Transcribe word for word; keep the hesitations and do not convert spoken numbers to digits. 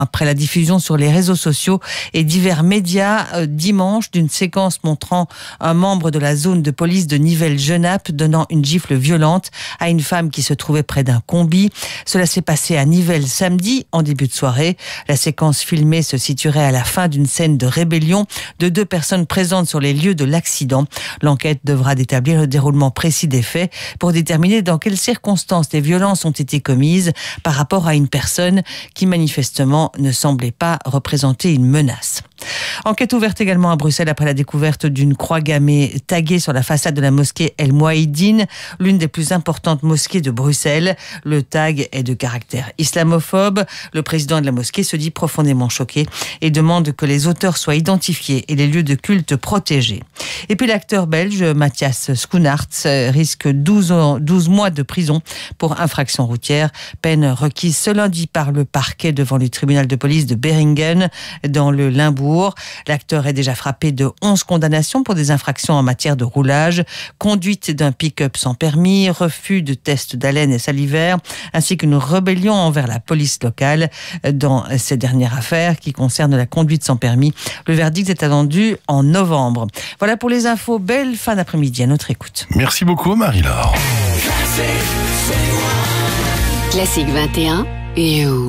après la diffusion sur les réseaux sociaux et divers médias euh, dimanche d'une séquence montrant un membre de la zone de police de Nivelles-Genappe donnant une gifle violente à une femme qui se trouvait près d'un combi. Cela s'est passé à Nivelles samedi en début de soirée. La séquence filmée se situerait à la fin d'une scène de rébellion de deux personnes présentes sur les lieux de l'accident. L'enquête devra établir le déroulement précis des faits pour déterminer dans quelles circonstances les violences ont été commises par rapport à une personne qui manifestement ne semblait pas représenter une menace. Enquête ouverte également à Bruxelles après la découverte d'une croix gammée taguée sur la façade de la mosquée El Mouahidine, l'une des plus importantes mosquées de Bruxelles. Le tag est de caractère islamophobe. Le président de la mosquée se dit profondément choqué et demande que les auteurs soient identifiés et les lieux de culte protégés. Et puis l'acteur belge Matthias Schoenaerts risque douze, ans, douze mois de prison pour infraction routière, peine requise ce lundi par le parquet devant le tribunal de police de Beringen dans le Limbourg. L'acteur est déjà frappé de onze condamnations pour des infractions en matière de roulage, conduite d'un pick-up sans permis, refus de tests d'haleine et salivaire, ainsi qu'une rébellion envers la police locale dans ces dernières affaires qui concernent la conduite sans permis. Le verdict est attendu en novembre. Voilà pour les infos. Belle fin d'après-midi à notre écoute. Merci beaucoup Marie-Laure. Classique vingt et un, You.